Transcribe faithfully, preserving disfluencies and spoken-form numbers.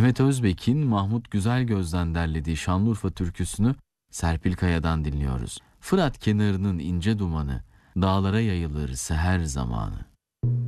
Mehmet Özbek'in Mahmut Güzelgöz'den derlediği Şanlıurfa türküsünü Serpil Kaya'dan dinliyoruz. Fırat kenarının ince dumanı, dağlara yayılır seher zamanı.